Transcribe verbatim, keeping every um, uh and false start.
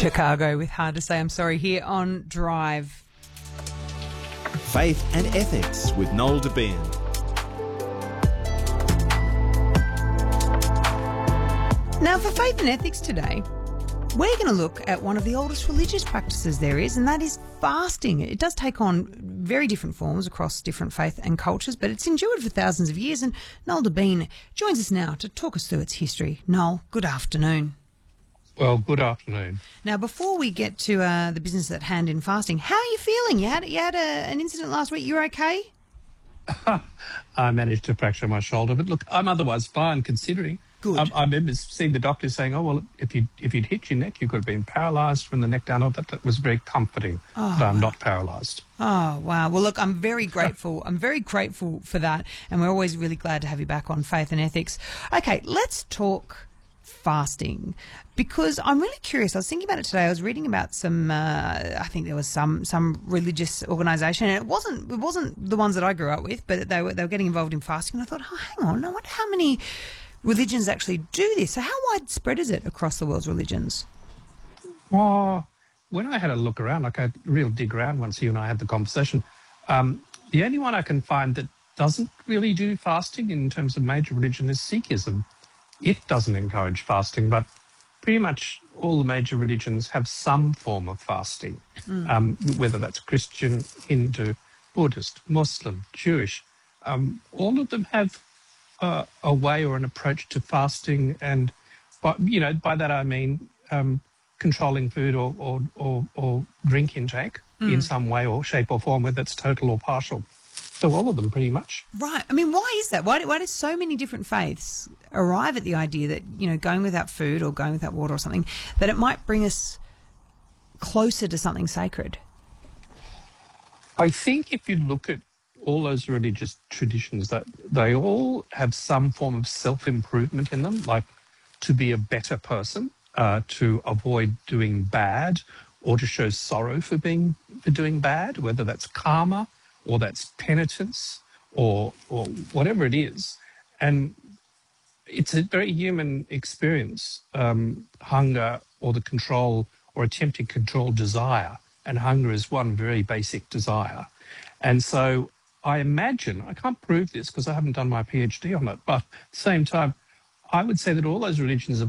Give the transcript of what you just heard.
Chicago with Hard to Say I'm Sorry here on Drive. Faith and Ethics with Noel Debien. Now, for Faith and Ethics today, we're going to look at one of the oldest religious practices there is, and that is fasting. It does take on very different forms across different faith and cultures, but it's endured for thousands of years, and Noel Debien joins us now to talk us through its history. Noel, good afternoon. Well, good afternoon. Now, before we get to uh, the business at hand in fasting, how are you feeling? You had, you had a, an incident last week. You're okay? I managed to fracture my shoulder, but look, I'm otherwise fine considering. Good. I, I remember seeing the doctor saying, oh, well, if, you, if you'd hit your neck, you could have been paralysed from the neck down. Oh, that, that was very comforting Oh, that I'm wow. not paralysed. Oh, wow. Well, look, I'm very grateful. I'm very grateful for that, and we're always really glad to have you back on Faith and Ethics. Okay, let's talk fasting, because I'm really curious. I was thinking about it today. I was reading about some, uh, I think there was some some religious organisation, and it wasn't it wasn't the ones that I grew up with, but they were they were getting involved in fasting, and I thought, oh, hang on, I wonder how many religions actually do this. So how widespread is it across the world's religions? Well, when I had a look around, like a real dig around once you and I had the conversation, um, the only one I can find that doesn't really do fasting in terms of major religion is Sikhism. It doesn't encourage fasting, but pretty much all the major religions have some form of fasting, mm. um, whether that's Christian, Hindu, Buddhist, Muslim, Jewish. Um, all of them have uh, a way or an approach to fasting, and by, you know, by that I mean um, controlling food or, or, or, or drink intake mm. in some way or shape or form, whether it's total or partial. So all of them, pretty much. Right. I mean, why is that? Why do, why do so many different faiths arrive at the idea that, you know, going without food or going without water or something, that it might bring us closer to something sacred? I think if you look at all those religious traditions, that they all have some form of self-improvement in them, like to be a better person, uh, to avoid doing bad, or to show sorrow for being for doing bad, whether that's karma, or that's penitence, or or whatever it is. And it's a very human experience, um, hunger or the control or attempting to control desire. And hunger is one very basic desire. And so I imagine, I can't prove this because I haven't done my PhD on it, but at the same time, I would say that all those religions have